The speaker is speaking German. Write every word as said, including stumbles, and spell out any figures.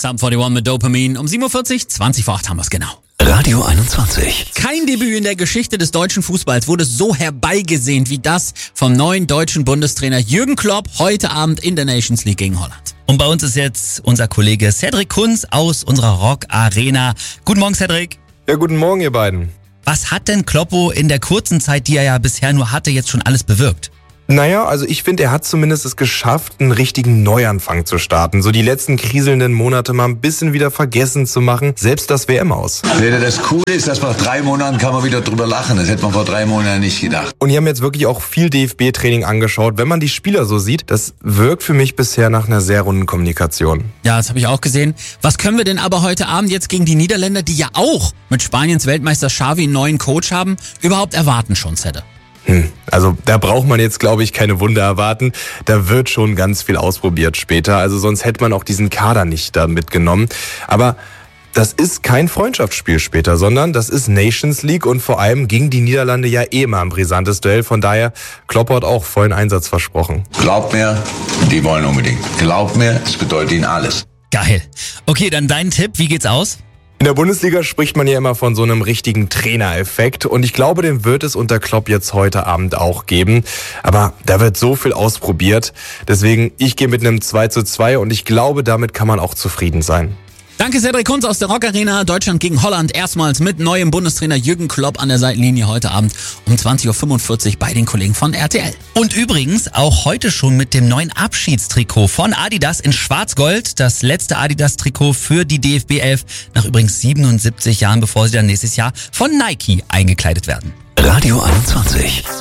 Sum einundvierzig mit Dopamin. Um sieben Uhr vierzig, zwanzig vor acht haben wir es genau. Radio einundzwanzig. Kein Debüt in der Geschichte des deutschen Fußballs wurde so herbeigesehnt wie das vom neuen deutschen Bundestrainer Jürgen Klopp heute Abend in der Nations League gegen Holland. Und bei uns ist jetzt unser Kollege Cedric Kunz aus unserer Rock Arena. Guten Morgen, Cedric. Ja, guten Morgen, ihr beiden. Was hat denn Kloppo in der kurzen Zeit, die er ja bisher nur hatte, jetzt schon alles bewirkt? Naja, also ich finde, er hat zumindest es geschafft, einen richtigen Neuanfang zu starten. So die letzten kriselnden Monate mal ein bisschen wieder vergessen zu machen. Selbst das W M-Aus. Das Coole ist, dass nach drei Monaten kann man wieder drüber lachen. Das hätte man vor drei Monaten nicht gedacht. Und die haben jetzt wirklich auch viel D F B-Training angeschaut. Wenn man die Spieler so sieht, das wirkt für mich bisher nach einer sehr runden Kommunikation. Ja, das habe ich auch gesehen. Was können wir denn aber heute Abend jetzt gegen die Niederländer, die ja auch mit Spaniens Weltmeister Xavi einen neuen Coach haben, überhaupt erwarten schon, Zedde? Hm, also da braucht man jetzt, glaube ich, keine Wunder erwarten. Da wird schon ganz viel ausprobiert später. Also sonst hätte man auch diesen Kader nicht da mitgenommen. Aber das ist kein Freundschaftsspiel später, sondern das ist Nations League und vor allem gegen die Niederlande ja eh mal ein brisantes Duell. Von daher, Klopp hat auch vollen Einsatz versprochen. Glaubt mir, die wollen unbedingt. Glaubt mir, es bedeutet ihnen alles. Geil. Okay, dann dein Tipp, wie geht's aus? In der Bundesliga spricht man ja immer von so einem richtigen Trainereffekt und ich glaube, den wird es unter Klopp jetzt heute Abend auch geben. Aber da wird so viel ausprobiert, deswegen ich gehe mit einem zwei zu zwei und ich glaube, damit kann man auch zufrieden sein. Danke Cedric Kunz aus der Rock Arena. Deutschland gegen Holland erstmals mit neuem Bundestrainer Jürgen Klopp an der Seitenlinie heute Abend um zwanzig Uhr fünfundvierzig bei den Kollegen von R T L. Und übrigens auch heute schon mit dem neuen Abschiedstrikot von Adidas in Schwarz-Gold. Das letzte Adidas-Trikot für die D F B elf nach übrigens siebenundsiebzig Jahren, bevor sie dann nächstes Jahr von Nike eingekleidet werden. Radio einundzwanzig.